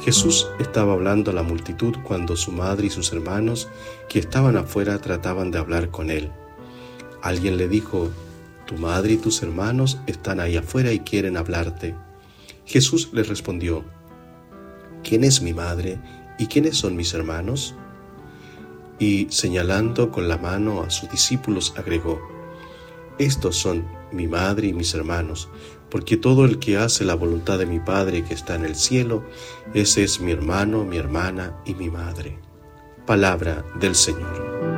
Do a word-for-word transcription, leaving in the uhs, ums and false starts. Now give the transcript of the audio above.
Jesús estaba hablando a la multitud cuando su madre y sus hermanos, que estaban afuera, trataban de hablar con él. Alguien le dijo: «Tu madre y tus hermanos están ahí afuera y quieren hablarte». Jesús les respondió: «¿Quién es mi madre y quiénes son mis hermanos?». Y señalando con la mano a sus discípulos agregó: «Estos son mi madre y mis hermanos, porque todo el que hace la voluntad de mi Padre que está en el cielo, ese es mi hermano, mi hermana y mi madre». Palabra del Señor.